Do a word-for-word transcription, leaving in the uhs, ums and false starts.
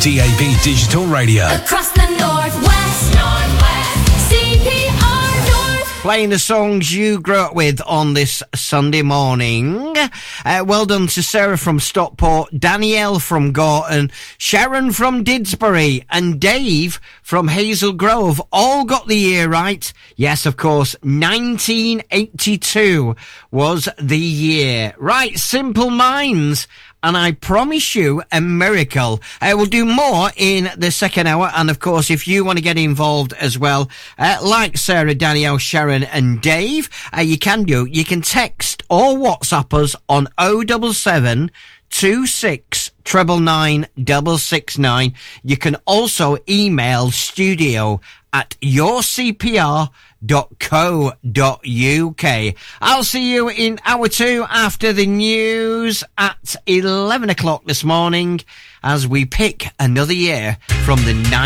D A B Digital Radio. Across the Northwest, Northwest, C P R North. Playing the songs you grew up with on this Sunday morning. Uh, well done to Sarah from Stockport, Danielle from Gorton, Sharon from Didsbury, and Dave from Hazel Grove. All got the year right. Yes, of course, nineteen eighty-two was the year. Right, Simple Minds. And I promise you a miracle. Uh, we'll do more in the second hour. And of course, if you want to get involved as well, uh, like Sarah, Danielle, Sharon and Dave, uh, you can do. You can text or WhatsApp us on oh seven seven, two six nine nine, six six nine. You can also email studio at your C P R dot co dot uk. I'll see you in hour two after the news at eleven o'clock this morning as we pick another year from the